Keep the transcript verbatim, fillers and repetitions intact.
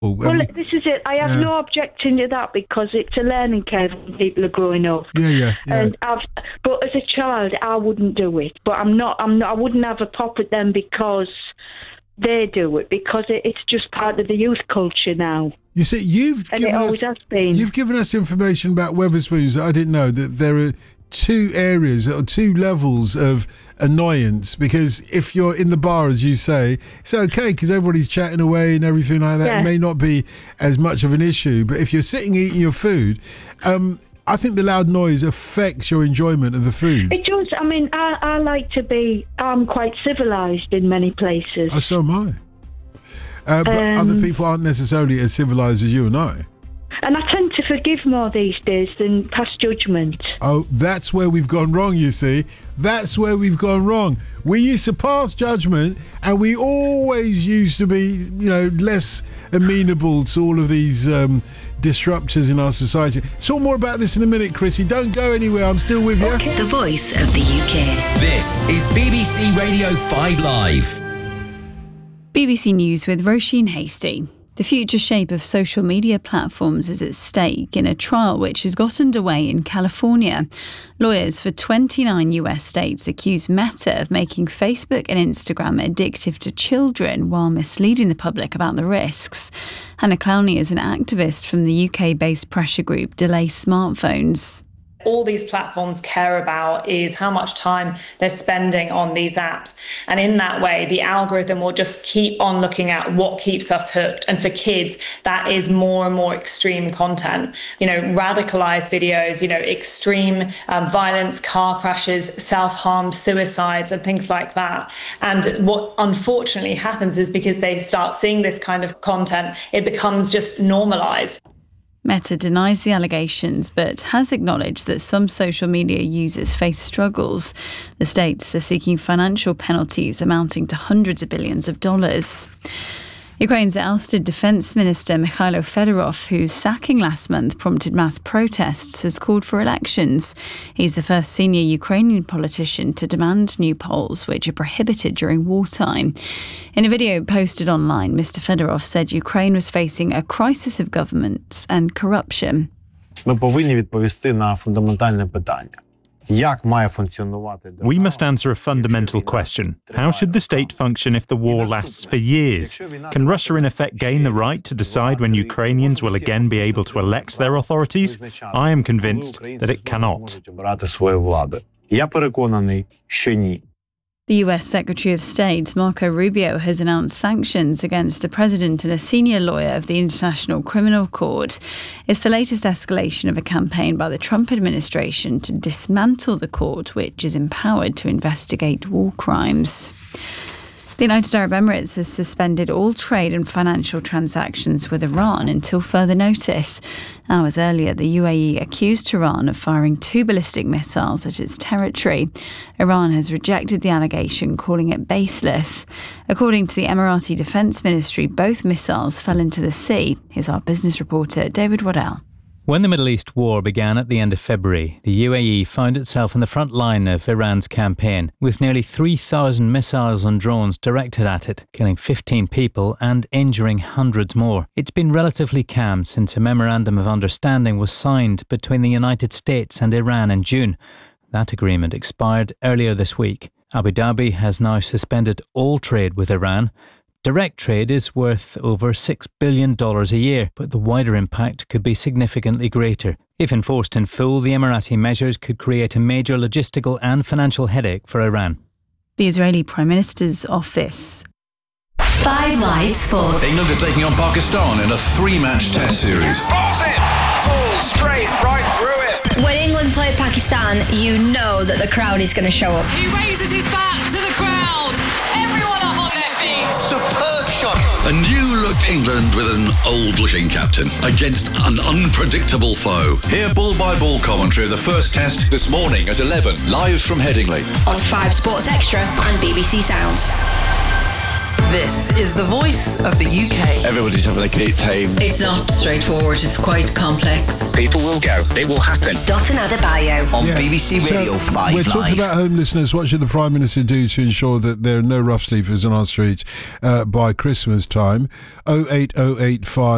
Well, mean, this is it. I have yeah. no objection to that because it's a learning curve when people are growing up. Yeah, yeah, yeah. And I've, but as a child, I wouldn't do it. But I'm not. I'm not. I wouldn't have a pop at them because they do it because it, it's just part of the youth culture now. You see, you've and given it always us, has been. You've given us information about Wetherspoons that I didn't know, that there are two areas or two levels of annoyance, because if you're in the bar, as you say, it's okay because everybody's chatting away and everything like that. Yeah. It may not be as much of an issue, but if you're sitting eating your food, um, I think the loud noise affects your enjoyment of the food. It does. I mean, I, I like to be, I'm quite civilised in many places. Oh, so am I. Uh, but Um, other people aren't necessarily as civilised as you and I. And I tend to forgive more these days than pass judgment. Oh, that's where we've gone wrong, you see. That's where we've gone wrong. We used to pass judgment, and we always used to be, you know, less amenable to all of these um, disruptors in our society. Talk more about this in a minute, Chrissy. Don't go anywhere. I'm still with you. Okay. The voice of the U K. This is B B C Radio five Live. B B C News with Roisin Hasty. The future shape of social media platforms is at stake in a trial which has got underway in California. Lawyers for twenty-nine U S states accuse Meta of making Facebook and Instagram addictive to children while misleading the public about the risks. Hannah Clowney is an activist from the U K-based pressure group Delay Smartphones. All these platforms care about is how much time they're spending on these apps. And in that way, the algorithm will just keep on looking at what keeps us hooked. And for kids, that is more and more extreme content. You know, radicalized videos, you know, extreme um, violence, car crashes, self-harm, suicides, and things like that. And what unfortunately happens is because they start seeing this kind of content, it becomes just normalized. Meta denies the allegations but has acknowledged that some social media users face struggles. The states are seeking financial penalties amounting to hundreds of billions of dollars. Ukraine's ousted Defence Minister Mikhailo Fedorov, whose sacking last month prompted mass protests, has called for elections. He's the first senior Ukrainian politician to demand new polls, which are prohibited during wartime. In a video posted online, Mister Fedorov said Ukraine was facing a crisis of governance and corruption. Ми повинні відповісти на фундаментальне питання. We must answer a fundamental question. How should the state function if the war lasts for years? Can Russia in effect gain the right to decide when Ukrainians will again be able to elect their authorities? I am convinced that it cannot. Я переконаний, що ні. The U S Secretary of State, Marco Rubio, has announced sanctions against the president and a senior lawyer of the International Criminal Court. It's the latest escalation of a campaign by the Trump administration to dismantle the court, which is empowered to investigate war crimes. The United Arab Emirates has suspended all trade and financial transactions with Iran until further notice. Hours earlier, the U A E accused Tehran of firing two ballistic missiles at its territory. Iran has rejected the allegation, calling it baseless. According to the Emirati Defence Ministry, both missiles fell into the sea. Here's our business reporter, David Waddell. When the Middle East war began at the end of February, the U A E found itself in the front line of Iran's campaign, with nearly three thousand missiles and drones directed at it, killing fifteen people and injuring hundreds more. It's been relatively calm since a memorandum of understanding was signed between the United States and Iran in June. That agreement expired earlier this week. Abu Dhabi has now suspended all trade with Iran. Direct trade is worth over six billion dollars a year, but the wider impact could be significantly greater. If enforced in full, the Emirati measures could create a major logistical and financial headache for Iran. The Israeli Prime Minister's office. Five Live Sports. England are taking on Pakistan in a three-match test series. Balls it! Full straight right through it. When England play Pakistan, you know that the crowd is going to show up. He raises his back to the crowd. Everyone up on their feet. Superb shot. A new-look England with an old-looking captain against an unpredictable foe. Hear ball-by-ball commentary of the first test this morning at eleven, live from Headingley. On five Sports Extra and B B C Sounds. This is the voice of the U K. Everybody's having a great time. It's not straightforward, it's quite complex. People will go, it will happen. Dotun Adebayo on Yeah. B B C Radio so five We're Live. talking about homelessness. What should the Prime Minister do to ensure that there are no rough sleepers on our streets uh, by Christmas time? oh eight oh eight five